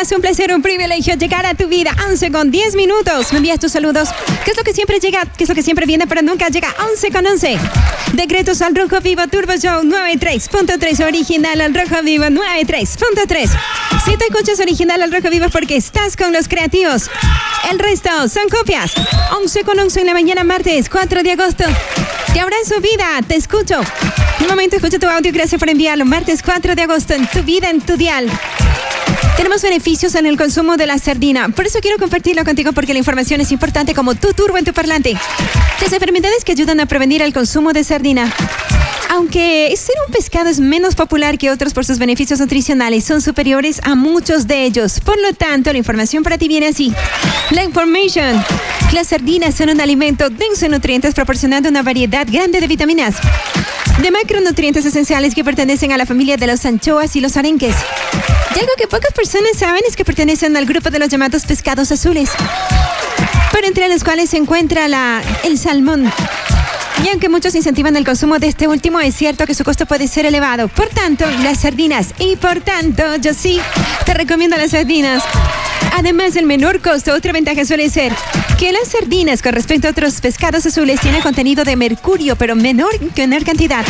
días, un placer, un privilegio llegar a tu vida. 11:10. Me envías tus saludos. ¿Qué es lo que siempre llega? ¿Qué es lo que siempre viene pero nunca llega? 11:11. Decretos al Rojo Vivo Turbo Show 93.3. Original al Rojo Vivo 93.3. Si te escuchas original al Rojo Vivo porque estás con los creativos. El resto son copias. 11:11 en la mañana, martes 4 de agosto. Te abrazo, vida, te escucho. Un momento, escucho tu audio, gracias por enviarlo. Martes 4 de agosto, en tu vida, en tu dial. Tenemos beneficios en el consumo de la sardina. Por eso quiero compartirlo contigo porque la información es importante como tu turbo en tu parlante. Las enfermedades que ayudan a prevenir el consumo de sardina. Aunque ser un pescado es menos popular que otros por sus beneficios nutricionales, son superiores a muchos de ellos. Por lo tanto, la información para ti viene así. La information. Las sardinas son un alimento denso en nutrientes proporcionando una variedad grande de vitaminas, de macronutrientes esenciales que pertenecen a la familia de los anchoas y los arenques. Y algo que pocas personas saben es que pertenecen al grupo de los llamados pescados azules, pero entre los cuales se encuentra el salmón. Y aunque muchos incentivan el consumo de este último, es cierto que su costo puede ser elevado. Por tanto, las sardinas. Y por tanto, yo sí te recomiendo las sardinas. Además del menor costo, otra ventaja suele ser que las sardinas, con respecto a otros pescados azules, tienen contenido de mercurio, pero menor cantidad.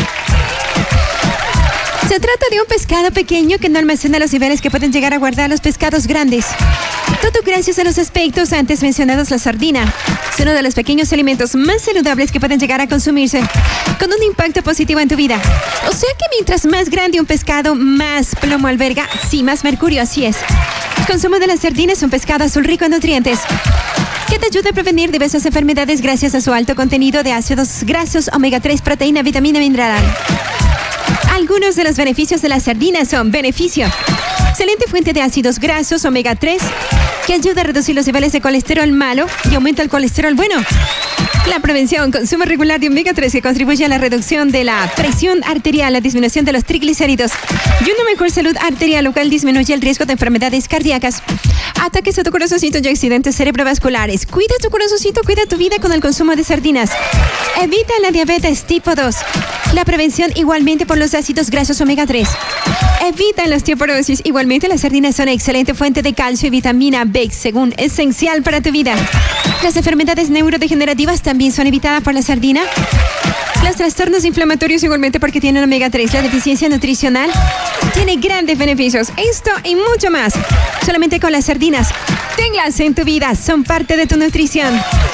Se trata de un pescado pequeño que no almacena los niveles que pueden llegar a guardar los pescados grandes. Todo gracias a los aspectos antes mencionados. La sardina es uno de los pequeños alimentos más saludables que pueden llegar a consumirse, con un impacto positivo en tu vida. O sea que mientras más grande un pescado, más plomo alberga, sí, más mercurio, así es. El consumo de la sardina es un pescado azul rico en nutrientes que te ayuda a prevenir diversas enfermedades gracias a su alto contenido de ácidos grasos, omega 3, proteína, vitamina y mineral. Algunos de los beneficios de la sardina son: beneficio: excelente fuente de ácidos grasos, omega 3, que ayuda a reducir los niveles de colesterol malo y aumenta el colesterol bueno. La prevención: consumo regular de omega 3 que contribuye a la reducción de la presión arterial, la disminución de los triglicéridos y una mejor salud arterial, lo cual disminuye el riesgo de enfermedades cardíacas, ataques a tu corazoncito y accidentes cerebrovasculares. Cuida tu corazoncito, cuida tu vida con el consumo de sardinas. Evita la diabetes tipo 2. La prevención igualmente por los ácidos grasos omega 3. Evita la osteoporosis. Igualmente las sardinas son excelente fuente de calcio y vitamina B, según esencial para tu vida. Las enfermedades neurodegenerativas también son evitadas por la sardina. Los trastornos inflamatorios igualmente porque tienen omega 3. La deficiencia nutricional tiene grandes beneficios. Esto y mucho más. Solamente con las sardinas. Tenlas en tu vida. Son parte de tu nutrición.